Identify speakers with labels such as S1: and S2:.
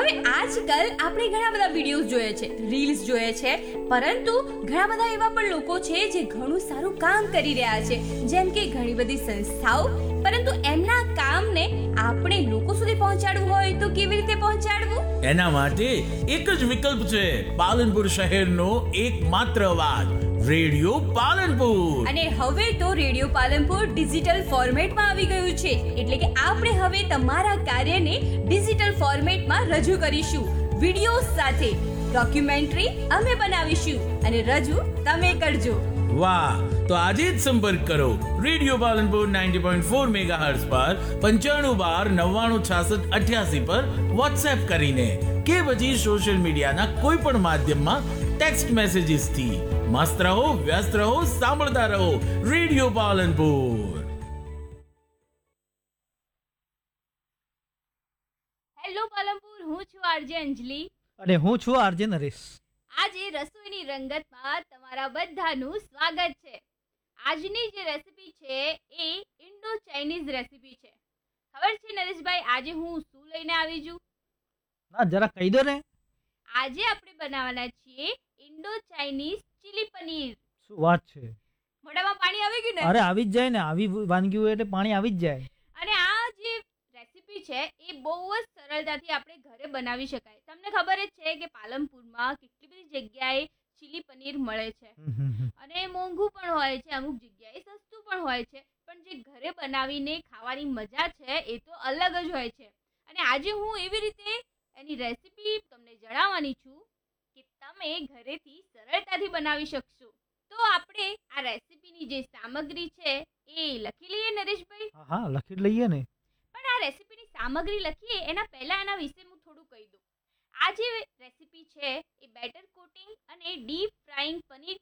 S1: હવે આજકાલ આપણે ઘણા બધા વિડીયોઝ જોઈએ છે, રીલ્સ જોઈએ છે, પરંતુ ઘણા બધા એવા પણ લોકો છે જે ઘણું સારું કામ કરી રહ્યા છે, જેમ કે ઘણી બધી સંસ્થાઓ. પરંતુ એમના કામને આપણે લોકો સુધી પહોંચાડવું હોય તો કેવી રીતે પહોંચાડવું?
S2: એના માટે એક જ વિકલ્પ છે, પાલનપુર શહેરનો એકમાત્ર અવાજ, રેડિયો પાલનપુર.
S1: અને હવે તો રેડિયો પાલનપુર ડિજિટલ ફોર્મેટમાં આવી ગયું છે, એટલે કે આપણે હવે તમારા કાર્યને ડિજિટલ ફોર્મેટમાં રજૂ કરીશું. વિડિયો સાથે ડોક્યુમેન્ટરી અમે બનાવીશું અને રજૂ તમે કરજો.
S2: વાહ, તો આજે જ સંપર્ક કરો રેડિયો પાલનપુર 90.4 મેગાહર્ટ્ઝ પર 9512996688 પર વોટ્સએપ કરીને કે પછી સોશિયલ મીડિયાના કોઈ પણ માધ્યમમાં ટેક્સ્ટ મેસેજીસ થી. મસ્ત રહો, વ્યસ્ત રહો, સાંભળતા રહો રેડિયો પાલનપુર.
S1: હેલો પાલનપુર, હું છું આરજે અંજલિ
S3: અને હું છું આરજે નરેશ.
S1: આજે રસોઈની રંગતમાં તમારા બધાનું સ્વાગત છે. આજની જે રેસીપી છે એ ઇન્ડો ચાઇનીઝ રેસીપી છે. ખબર છે નરેશભાઈ આજે હું શું લઈને આવી છું?
S3: ના, જરા કહી દો ને.
S1: આજે આપણે બનાવવાના છીએ ઇન્ડો ચાઇનીઝ ચીલી પનીર.
S3: શું વાત છે?
S1: મોઢામાં પાણી આવી ગયું ને?
S3: અરે આવી જ જાય ને, આવી વાનગી હોય એટલે પાણી આવી જ જાય.
S1: અને આ જે રેસીપી છે એ બહુ જ સરળતાથી આપણે ઘરે બનાવી શકાય. તમને ખબર જ છે કે પાલનપુરમાં કેટલી બધી જગ્યાએ ચીલી પનીર મળે છે અને મોંઘું પણ હોય છે, અમુક જગ્યાએ સસ્તું પણ હોય છે, પણ જે ઘરે બનાવીને ખાવાની મજા છે એ તો અલગ જ હોય છે. અને આજે હું એવી રીતે એની રેસીપી તમને જણાવવાની છું કે તમે ઘરેથી સરળતાથી બનાવી શકશો. તો આપણે આ રેસીપીની જે સામગ્રી છે એ લખી લઈએ નરેશભાઈ?
S3: હા, લખી લઈએ ને.
S1: પણ આ રેસીપીની સામગ્રી લખીએ એના પહેલા એના વિશે હું થોડું કહી દઉં. આ જે રેસીપી છે એ બેટર કોટિંગ અને ડીપ ફ્રાઈંગ પનીર